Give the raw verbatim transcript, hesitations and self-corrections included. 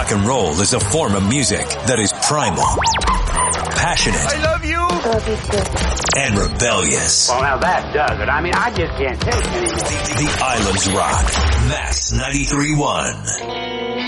rock and roll is a form of music that is primal, passionate, I love you, love you too, and rebellious. Well, now that does it. I mean, I just can't take it anymore. The, the Islands Rock. Max ninety-three point one.